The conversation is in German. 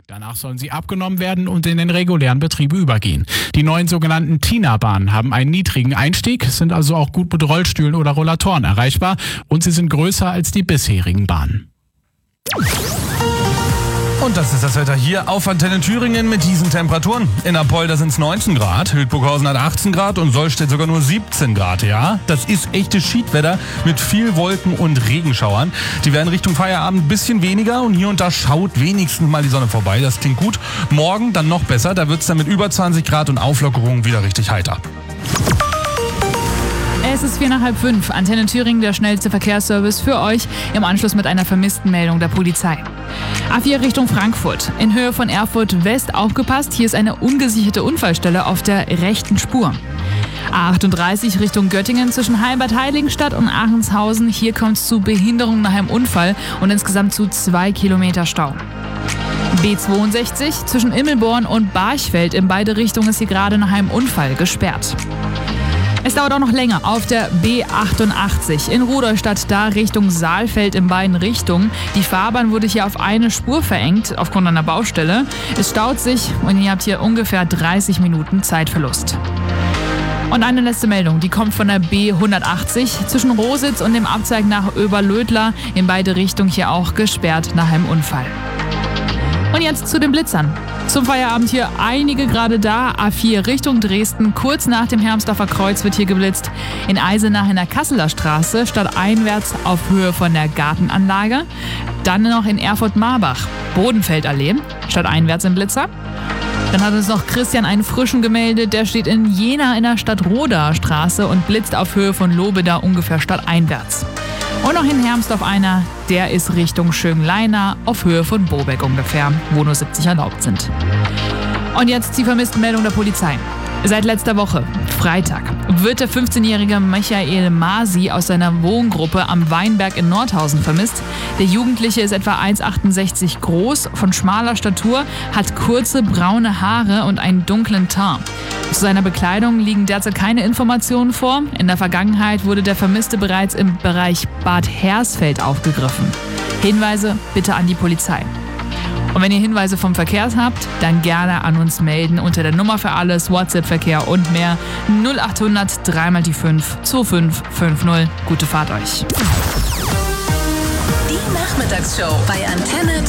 Danach sollen sie abgenommen werden und in den regulären Betrieb übergehen. Die neuen sogenannten TINA-Bahnen haben einen niedrigen Einstieg, sind also auch gut mit Rollstühlen oder Rollatoren erreichbar und sie sind größer als die bisherigen Bahnen. Und das ist das Wetter hier auf Antenne Thüringen mit diesen Temperaturen. In Apolda sind es 19 Grad, Hildburghausen hat 18 Grad und Sollstedt sogar nur 17 Grad. Ja, das ist echtes Schiedwetter mit viel Wolken und Regenschauern. Die werden Richtung Feierabend ein bisschen weniger und hier und da schaut wenigstens mal die Sonne vorbei. Das klingt gut. Morgen dann noch besser, da wird es dann mit über 20 Grad und Auflockerung wieder richtig heiter. Es ist 4:45. Antenne Thüringen, der schnellste Verkehrsservice für euch im Anschluss mit einer vermissten Meldung der Polizei. A4 Richtung Frankfurt. In Höhe von Erfurt West aufgepasst. Hier ist eine ungesicherte Unfallstelle auf der rechten Spur. A38 Richtung Göttingen zwischen Heilbad-Heiligenstadt und Aachenshausen. Hier kommt es zu Behinderung nach einem Unfall und insgesamt zu 2 Kilometer Stau. B62 zwischen Immelborn und Barchfeld. In beide Richtungen ist hier gerade nach einem Unfall gesperrt. Es dauert auch noch länger auf der B88 in Rudolstadt, da Richtung Saalfeld in beiden Richtungen. Die Fahrbahn wurde hier auf eine Spur verengt aufgrund einer Baustelle. Es staut sich und ihr habt hier ungefähr 30 Minuten Zeitverlust. Und eine letzte Meldung, die kommt von der B180 zwischen Rositz und dem Abzweig nach Oberlödler. In beide Richtungen hier auch gesperrt nach einem Unfall. Und jetzt zu den Blitzern. Zum Feierabend hier einige gerade da. A4 Richtung Dresden. Kurz nach dem Hermsdorfer Kreuz wird hier geblitzt. In Eisenach in der Kasseler Straße stadteinwärts auf Höhe von der Gartenanlage. Dann noch in Erfurt-Marbach. Bodenfeldallee stadteinwärts im Blitzer. Dann hat uns noch Christian einen frischen gemeldet. Der steht in Jena in der Stadtroder Straße und blitzt auf Höhe von Lobeda ungefähr stadteinwärts. Und noch in Hermsdorf einer, der ist Richtung Schönleina auf Höhe von Bobeck ungefähr, wo nur 70 erlaubt sind. Und jetzt die vermissten Meldung der Polizei. Seit letzter Woche, Freitag, wird der 15-jährige Michael Masi aus seiner Wohngruppe am Weinberg in Nordhausen vermisst. Der Jugendliche ist etwa 1,68 groß, von schmaler Statur, hat kurze braune Haare und einen dunklen Teint. Zu seiner Bekleidung liegen derzeit keine Informationen vor. In der Vergangenheit wurde der Vermisste bereits im Bereich Bad Hersfeld aufgegriffen. Hinweise bitte an die Polizei. Und wenn ihr Hinweise vom Verkehr habt, dann gerne an uns melden unter der Nummer für alles, WhatsApp-Verkehr und mehr 0800 3x5 2550. Gute Fahrt euch. Die Nachmittagsshow bei Antenne